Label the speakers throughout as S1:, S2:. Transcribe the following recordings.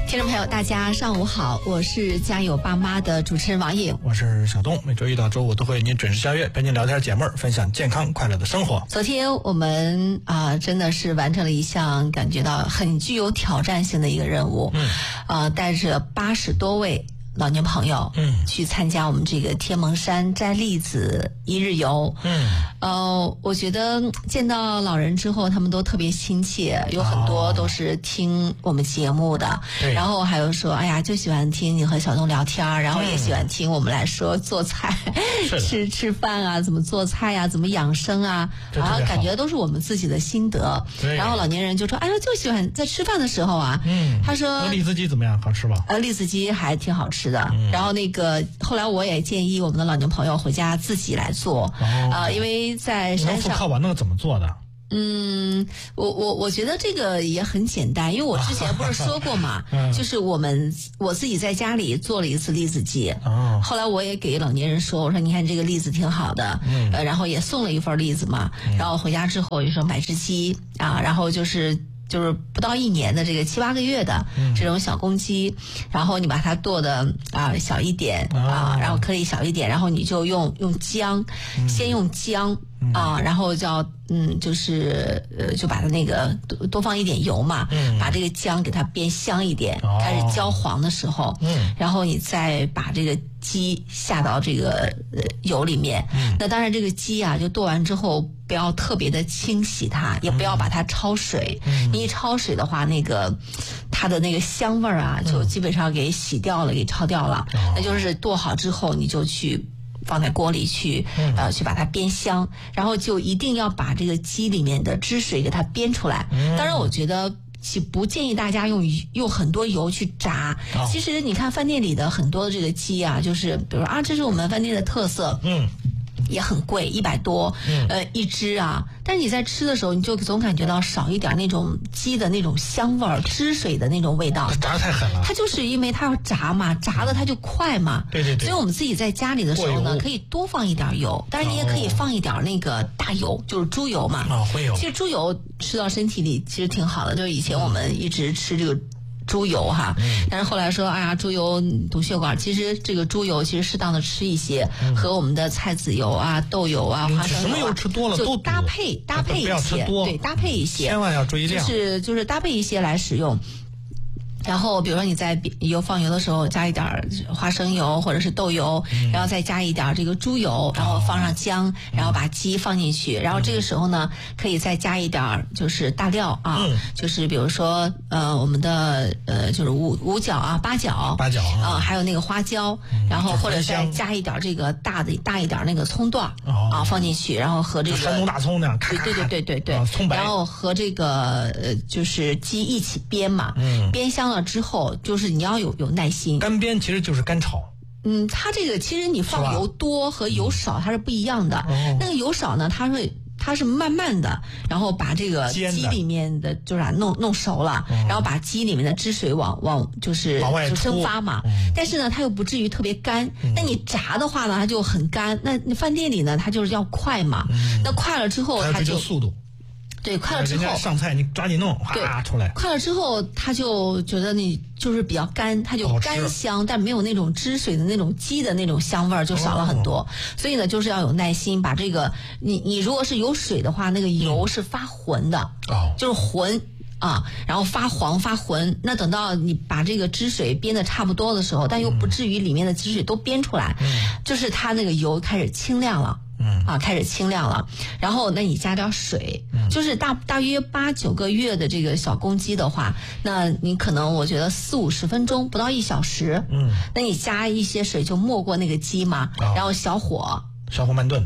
S1: 听众朋友大家上午好，我是家有爸妈的主持人王颖，
S2: 我是小东，每周一到周五都会与您准时相约，陪您聊天解闷，分享健康快乐的生活。
S1: 昨天我们真的是完成了一项感觉到很具有挑战性的一个任务，带着80多位老年朋友去参加我们这个天门山摘栗子一日游。我觉得见到老人之后他们都特别亲切，有很多都是听我们节目的，然后还有说哎呀就喜欢听你和小东聊天，然后也喜欢听我们来说做菜吃饭啊，怎么做菜啊，怎么养生啊，感觉都是我们自己的心得。然后老年人就说哎呀就喜欢在吃饭的时候啊，他说
S2: 栗子鸡怎么样，好吃吧？
S1: 栗子鸡还挺好吃的。然后后来我也建议我们的老年朋友回家自己来做，因为在山上。
S2: 靠吧，那个怎么做的？
S1: 我觉得这个也很简单，因为我之前不是说过嘛，就是我自己在家里做了一次栗子鸡，后来我也给老年人说，我说你看这个栗子挺好的，然后也送了一份栗子嘛，然后回家之后我就说买只鸡啊，然后就是不到1年的这个7、8个月的这种小公鸡，然后你把它剁的小一点然后颗粒小一点，然后你就用姜，先用姜然后就把它那个多放一点油嘛，把这个姜给它煸香一点，开始焦黄的时候，然后你再把这个鸡下到这个油里面。那当然这个鸡就剁完之后不要特别的清洗它，也不要把它焯水，你一焯水的话它的那个香味就基本上给洗掉了，给焯掉了。那就是剁好之后你就去放在锅里去把它煸香，然后就一定要把这个鸡里面的汁水给它煸出来。当然我觉得不建议大家用很多油去炸。其实你看饭店里的很多的这个鸡就是比如说这是我们饭店的特色，也很贵，100多一只但是你在吃的时候你就总感觉到少一点那种鸡的那种香味儿，汁水的那种味道。
S2: 炸得太狠了，
S1: 它就是因为它要炸嘛，炸的它就快嘛。对。所以我们自己在家里的时候呢，可以多放一点油，但是你也可以放一点那个大油，就是猪油嘛。荤油。其实猪油吃到身体里其实挺好的，就是以前我们一直吃这个猪油但是后来说哎呀猪油毒血管，其实这个猪油其实适当的吃一些，和我们的菜籽油豆油花生油
S2: 什么油吃多了都
S1: 就搭配一些，对，搭配一些，
S2: 千万要注意量，
S1: 就是搭配一些来使用。然后比如说你在放油的时候加一点花生油或者是豆油，然后再加一点这个猪油，然后放上姜，然后把鸡放进去，然后这个时候呢可以再加一点就是大料就是比如说我们的就是五角八角还有那个花椒，然后或者再加一点这个大一点那个葱段放进去，然后和这个
S2: 山东大葱那样，
S1: 对，
S2: 葱白，
S1: 然后和这个就是鸡一起煸嘛，煸香了之后，就是你要有耐心。
S2: 干煸其实就是干炒。
S1: 它这个其实你放油多和油少它是不一样的。那个油少呢，它是慢慢的，然后把这个鸡里面的就是弄熟了，然后把鸡里面的汁水往就是蒸发嘛。但是呢，它又不至于特别干。那你炸的话呢，它就很干。那饭店里呢，它就是要快嘛。那快了之后，它就
S2: 速度。
S1: 对，快了之后
S2: 上菜你抓紧弄，出来。
S1: 快了之后，他就觉得你就是比较干，它就干香，但没有那种汁水的那种鸡的那种香味儿，就少了很多。所以呢，就是要有耐心，把这个你如果是有水的话，那个油是发浑的，就是浑。然后发黄发浑，那等到你把这个汁水煸的差不多的时候，但又不至于里面的汁水都煸出来，就是它那个油开始清亮了。开始清亮了，然后那你加点水，就是大约8、9个月的这个小公鸡的话，那你可能我觉得40、50分钟不到1小时，那你加一些水就没过那个鸡嘛，然后小火慢炖，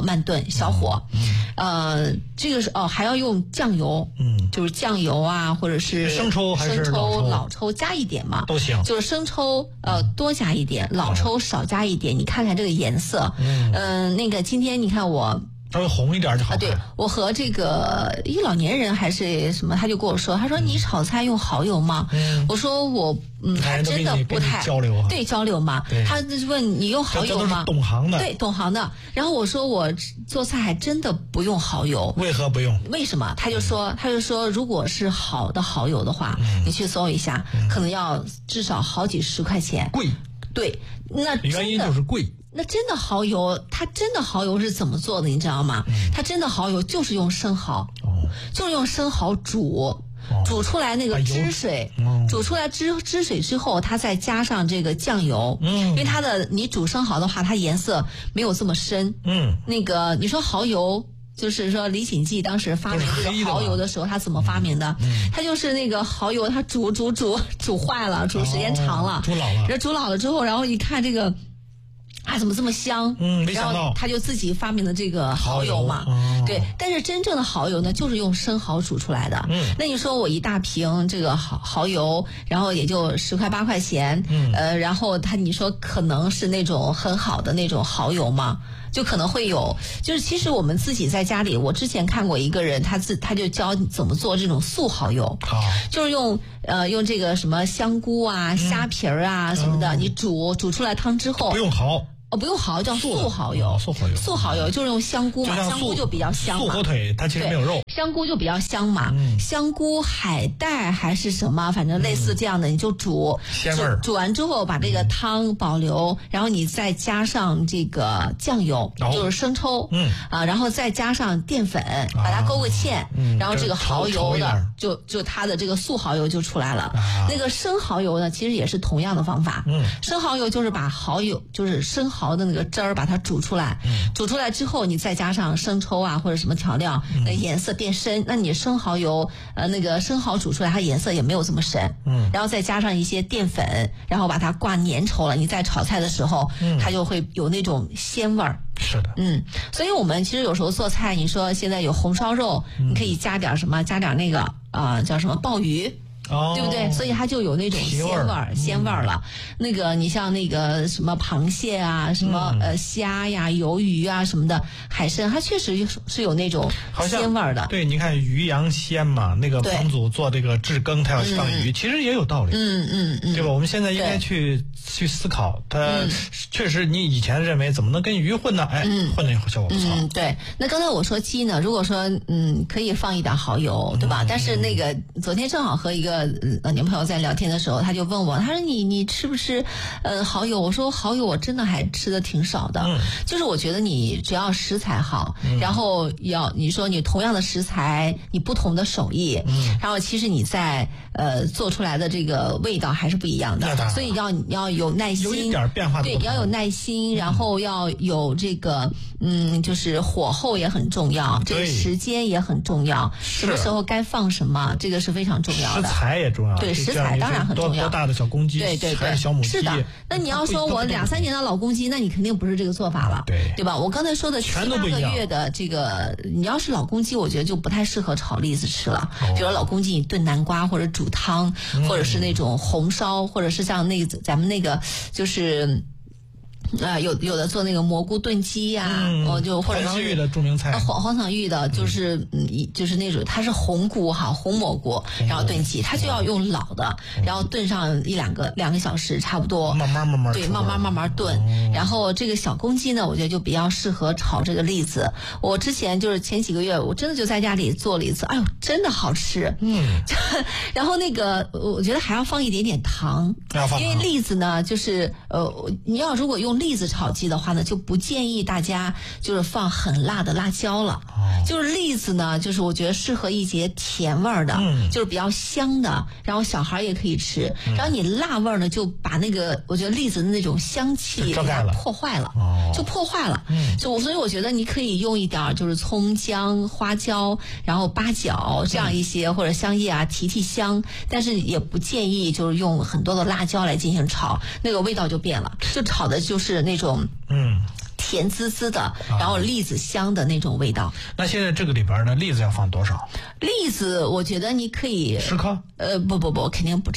S1: 这个是还要用酱油，就是酱油或者是
S2: 生抽还是
S1: 老抽加一点嘛，
S2: 都行，
S1: 就是生抽多加一点，老抽少加一点，你看看这个颜色，那个今天你看我
S2: 稍微红一点就好看。
S1: 对，我和这个一老年人还是什么，他就跟我说，他说你炒菜用蚝油吗？我说我还真的不太
S2: 交流啊。
S1: 对，交流嘛。他就问你用蚝油吗？
S2: 这都是懂行的。
S1: 对，懂行的。然后我说我做菜还真的不用蚝油。
S2: 为何不用？
S1: 为什么？他就说如果是好的蚝油的话，你去搜一下，可能要至少好几十块钱。
S2: 贵。
S1: 对，那
S2: 原因就是贵。
S1: 那真的蚝油，它真的蚝油是怎么做的？你知道吗？它真的蚝油就是用生蚝，就是用生蚝煮出来那个汁水，煮出来汁水之后，它再加上这个酱油，因为你煮生蚝的话，它颜色没有这么深。那个你说蚝油。就是说，李锦记当时发明这个蚝油的时候，他怎么发明的？他就是那个蚝油，他煮坏了，煮时间长了，
S2: 煮老了。
S1: 然后煮老了之后，然后一看这个，怎么这么香？
S2: 没想到。
S1: 然后他就自己发明了这个蚝油嘛。对，但是真正的蚝油呢，就是用生蚝煮出来的。那你说我一大瓶这个蚝油，然后也就10块8块钱。然后你说可能是那种很好的那种蚝油吗？就可能会有，就是其实我们自己在家里，我之前看过一个人，他就教怎么做这种素蚝油，就是用这个什么香菇啊、虾皮儿啊什么的，你煮出来汤之后，
S2: 不用蚝。
S1: 不用蚝，叫素蚝油。素蚝油就是用香菇嘛，香菇就比较香嘛。
S2: 素火腿它其实没有肉，
S1: 香菇就比较香嘛。香菇、海带还是什么，反正类似这样的，你就煮，
S2: 鲜味儿。
S1: 煮完之后把这个汤保留，然后你再加上这个酱油，就是生抽，然后再加上淀粉，把它勾个芡，然后这个蚝油的就它的这个素蚝油就出来了。那个生蚝油呢，其实也是同样的方法。生蚝油就是把蚝油，就是生蚝的那个汁儿把它煮出来，煮出来之后你再加上生抽啊或者什么调料，那颜色变深。那你生蚝油那个生蚝煮出来它颜色也没有这么深，然后再加上一些淀粉，然后把它挂粘稠了，你在炒菜的时候，它就会有那种鲜味儿。
S2: 是的，
S1: 所以我们其实有时候做菜，你说现在有红烧肉，你可以加点什么，加点那个叫什么鲍鱼。对不对？所以它就有那种鲜味儿了。那个你像那个什么螃蟹啊，什么虾呀、鱿鱼啊什么的海参，它确实是有那种鲜味儿的。
S2: 对，你看鱼羊鲜嘛，那个彭祖做这个炙羹，他要放鱼，其实也有道理。对吧？我们现在应该去思考，它确实你以前认为怎么能跟鱼混呢？混的效果不错。
S1: 对。那刚才我说鸡呢，如果说可以放一点蚝油，对吧？但是那个昨天正好和一个老年朋友在聊天的时候，他就问我，他说你吃不吃蚝油？我说蚝油我真的还吃的挺少的，就是我觉得你只要食材好，然后你说你同样的食材，你不同的手艺，然后其实你在做出来的这个味道还是不一样的，所以要有耐心，
S2: 有一点变化的，
S1: 对，要有耐心，然后要有这个就是火候也很重要，这个时间也很重要，什么时候该放什么，这个是非常重要的。
S2: 食材也重要，
S1: 对，食材当然很重要。
S2: 多大的小公鸡，
S1: 对，
S2: 还是小母鸡？
S1: 是的。那你要说我2、3年的老公鸡，那你肯定不是这个做法了，对吧？我刚才说的7、8个月的这个，你要是老公鸡，我觉得就不太适合炒栗子吃了。比如老公鸡，你炖南瓜或者煮汤，或者是那种红烧，或者是像咱们那个就是。有的做那个蘑菇炖鸡呀，就或者是
S2: 黄鳝玉的著名菜，
S1: 黄鳝玉的就是就是那种它是红蘑菇，然后炖鸡，它就要用老的，然后炖上2个小时差不多，
S2: 慢慢
S1: 对，慢慢炖。然后这个小公鸡呢，我觉得就比较适合炒这个栗子。我之前就是前几个月，我真的就在家里做了一次，哎呦，真的好吃。然后那个我觉得还要放一点点糖，因为栗子呢，就是你要如果用栗子炒鸡的话呢，就不建议大家就是放很辣的辣椒了。就是栗子呢，就是我觉得适合一些甜味儿的，就是比较香的，然后小孩也可以吃。然后你辣味儿呢，就把那个我觉得栗子的那种香气给它破坏了，就破坏了。所以我觉得你可以用一点就是葱姜、花椒，然后八角这样一些，或者香叶啊提香，但是也不建议就是用很多的辣椒来进行炒，那个味道就变了，就炒的就是那种甜滋滋的，然后栗子香的那种味道。
S2: 那现在这个里边呢，栗子要放多少？
S1: 栗子我觉得你可以
S2: 10颗。
S1: 不，肯定不止。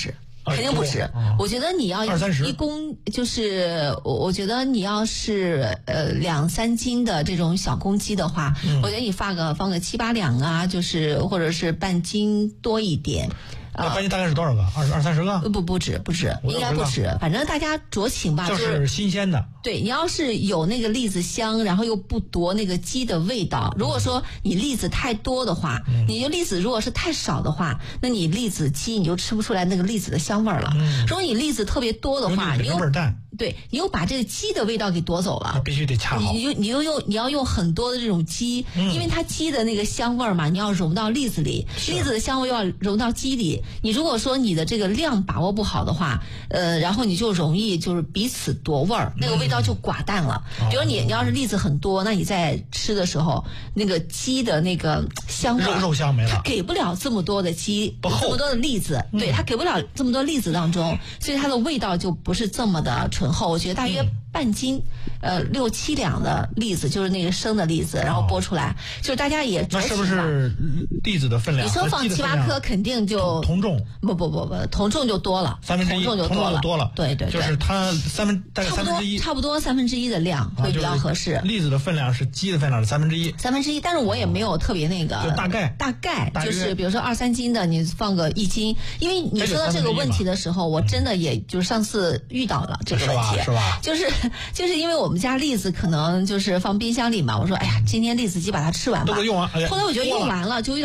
S1: 肯定不止。我觉得你要1公，就是我觉得你要是2-3斤的这种小公鸡的话，我觉得你放个7-8两啊，就是或者是半斤多一点。
S2: 那半斤大概是多少个？20-30个？
S1: 不止，应该不止。反正大家酌情吧，
S2: 就是新鲜的。
S1: 对，你要是有那个栗子香，然后又不夺那个鸡的味道。如果说你栗子太多的话，你就栗子如果是太少的话，那你栗子鸡你就吃不出来那个栗子的香味儿了。如果你栗子特别多的话，你又把这个鸡的味道给夺走了。
S2: 必须得恰好。
S1: 你要用很多的这种鸡，因为它鸡的那个香味儿嘛，你要融到栗子里，栗子的香味要融到鸡里。你如果说你的这个量把握不好的话，然后你就容易就是彼此夺味儿，那个味道就寡淡了。比如你要是栗子很多，那你在吃的时候，那个鸡的那个香味
S2: 肉香没了，
S1: 它给不了这么多的鸡，这么多的栗子，对，它给不了这么多栗子当中，所以它的味道就不是这么的醇厚。我觉得大约半斤，6-7两的栗子，就是那个生的栗子，然后剥出来，就是大家也
S2: 那是不是栗子的分量？
S1: 你说放7-8颗肯定就
S2: 同重？
S1: 不，同重就多了
S2: ，1/3，
S1: 同重就多了。对，
S2: 就是它大概1/3，
S1: 差不多1/3的量会比较合适。
S2: 栗子的分量是鸡的分量是1/3。
S1: 1/3，但是我也没有特别那个，
S2: 就大概
S1: 就是比如说2-3斤的，你放个1斤，因为你说到这个问题的时候，我真的也就是上次遇到了这个问题，
S2: 是吧？
S1: 就是因为我们家栗子可能就是放冰箱里嘛，我说哎呀，今天栗子鸡把它吃完吧，
S2: 都用完，
S1: 后来我觉得用完了就有点